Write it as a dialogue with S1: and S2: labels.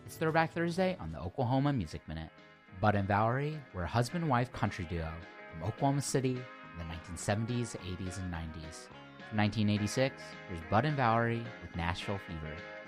S1: It's Throwback Thursday on the Oklahoma Music Minute. Bud and Valerie were a husband-wife country duo from Oklahoma City in the 1970s, 80s, and 90s. From 1986, here's Bud and Valerie with Nashville Fever.